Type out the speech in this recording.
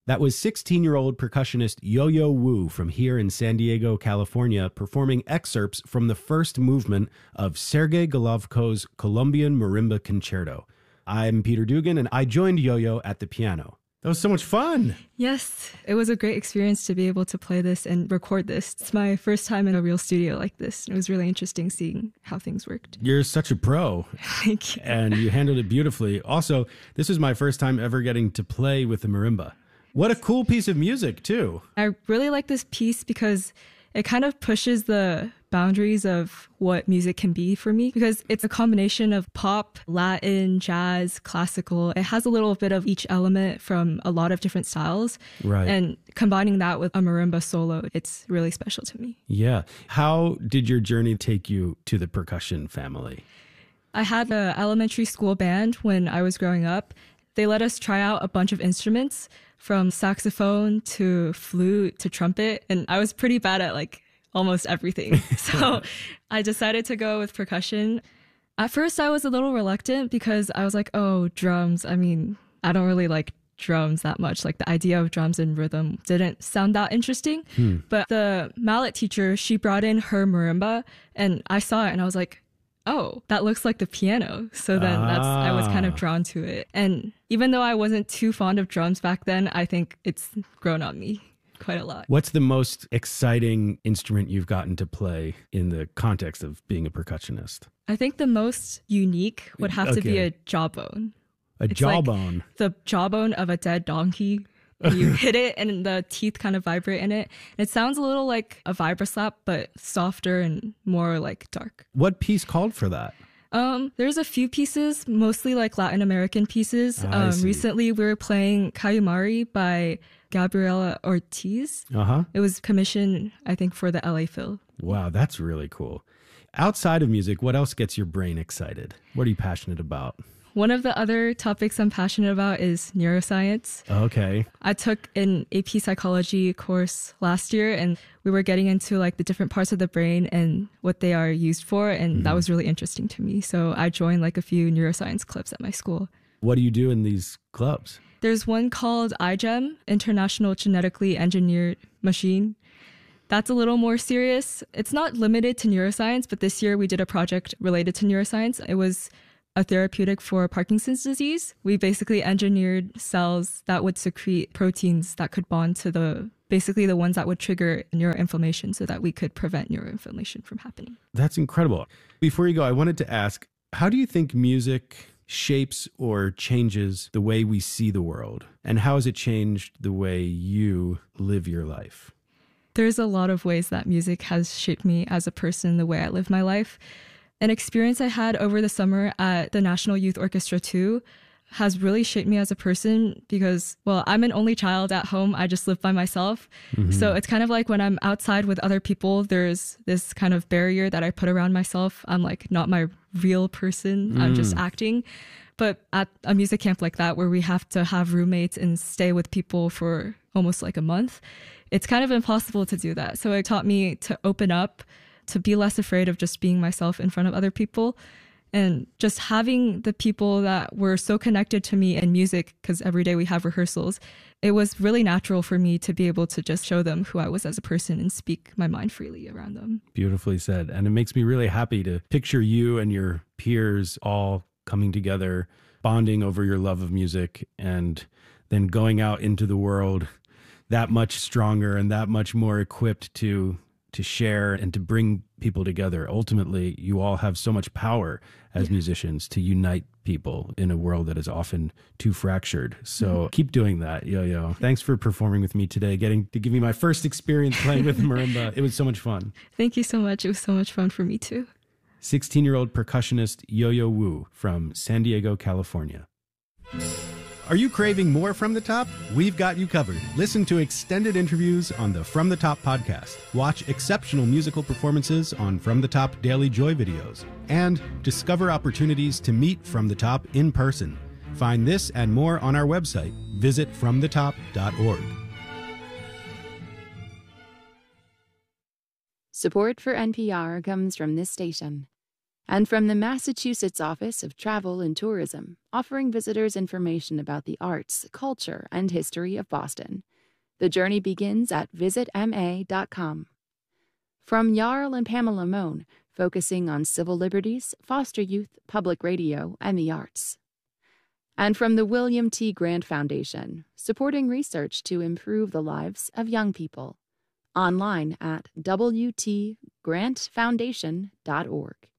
That was 16-year-old percussionist Yo-Yo Wu from here in San Diego, California, performing excerpts from the first movement of Sergei Golovko's Colombian Marimba Concerto. I'm Peter Dugan, and I joined Yo-Yo at the piano. That was so much fun. Yes, it was a great experience to be able to play this and record this. It's my first time in a real studio like this. It was really interesting seeing how things worked. You're such a pro. Thank you. And you handled it beautifully. Also, this was my first time ever getting to play with the marimba. What a cool piece of music, too. I really like this piece because it kind of pushes the boundaries of what music can be for me, because it's a combination of pop, Latin, jazz, classical. It has a little bit of each element from a lot of different styles. Right. And combining that with a marimba solo, it's really special to me. Yeah. How did your journey take you to the percussion family? I had an elementary school band when I was growing up. They let us try out a bunch of instruments, from saxophone to flute to trumpet. And I was pretty bad at almost everything. So I decided to go with percussion. At first, I was a little reluctant because I was like, oh, drums. I mean, I don't really like drums that much. Like the idea of drums and rhythm didn't sound that interesting. But the mallet teacher, she brought in her marimba and I saw it and I was like, oh, that looks like the piano. So then I was kind of drawn to it. And even though I wasn't too fond of drums back then, I think it's grown on me quite a lot. What's the most exciting instrument you've gotten to play in the context of being a percussionist? I think the most unique would have to be a jawbone. A jawbone? Like the jawbone of a dead donkey. You hit it and the teeth kind of vibrate in it. It sounds a little like a vibroslap, but softer and more dark. What piece called for that? There's a few pieces, mostly Latin American pieces. Recently, we were playing Cayumari by Gabriela Ortiz. It was commissioned, I think, for the LA Phil. Wow, that's really cool. Outside of music, what else gets your brain excited? What are you passionate about? One of the other topics I'm passionate about is neuroscience. Okay. I took an AP psychology course last year and we were getting into the different parts of the brain and what they are used for. And that was really interesting to me. So I joined a few neuroscience clubs at my school. What do you do in these clubs? There's one called iGEM, International Genetically Engineered Machine. That's a little more serious. It's not limited to neuroscience, but this year we did a project related to neuroscience. It was a therapeutic for Parkinson's disease. We basically engineered cells that would secrete proteins that could bond to basically the ones that would trigger neuroinflammation so that we could prevent neuroinflammation from happening. That's incredible. Before you go, I wanted to ask, how do you think music shapes or changes the way we see the world? And how has it changed the way you live your life? There's a lot of ways that music has shaped me as a person, the way I live my life. An experience I had over the summer at the National Youth Orchestra 2 has really shaped me as a person because, well, I'm an only child at home. I just live by myself. So it's kind of like when I'm outside with other people, there's this kind of barrier that I put around myself. I'm not my real person. I'm just acting. But at a music camp like that, where we have to have roommates and stay with people for almost a month, it's kind of impossible to do that. So it taught me to open up, to be less afraid of just being myself in front of other people. And just having the people that were so connected to me in music, because every day we have rehearsals, it was really natural for me to be able to just show them who I was as a person and speak my mind freely around them. Beautifully said. And it makes me really happy to picture you and your peers all coming together, bonding over your love of music, and then going out into the world that much stronger and that much more equipped to share and to bring people together. Ultimately, you all have so much power as musicians to unite people in a world that is often too fractured. So keep doing that, Yo-Yo. Thanks for performing with me today, getting to give me my first experience playing with marimba. It was so much fun. Thank you so much. It was so much fun for me too. 16-year-old percussionist Yo-Yo Wu from San Diego, California. Are you craving more From the Top? We've got you covered. Listen to extended interviews on the From the Top podcast. Watch exceptional musical performances on From the Top Daily Joy videos. And discover opportunities to meet From the Top in person. Find this and more on our website. Visit fromthetop.org. Support for NPR comes from this station And from the Massachusetts Office of Travel and Tourism, offering visitors information about the arts, culture, and history of Boston. The journey begins at visitma.com. From Jarl and Pamela Mohn, focusing on civil liberties, foster youth, public radio, and the arts. And from the William T. Grant Foundation, supporting research to improve the lives of young people. Online at wtgrantfoundation.org.